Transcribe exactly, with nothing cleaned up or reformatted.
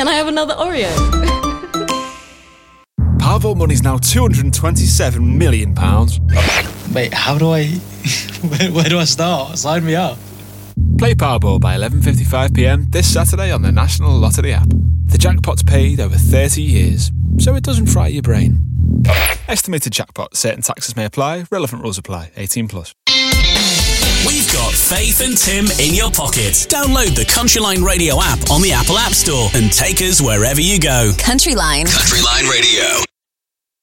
Can I have another Oreo? Powerball money's now two hundred twenty-seven million pounds. Wait, how do I... where, where do I start? Sign me up. Play Powerball by eleven fifty-five p m this Saturday on the National Lottery app. The jackpot's paid over thirty years, so it doesn't fry your brain. Estimated jackpot. Certain taxes may apply. Relevant rules apply. eighteen plus. We've got Faith and Tim in your pocket. Download the Countryline Radio app on the Apple App Store and take us wherever you go. Countryline. Countryline Radio.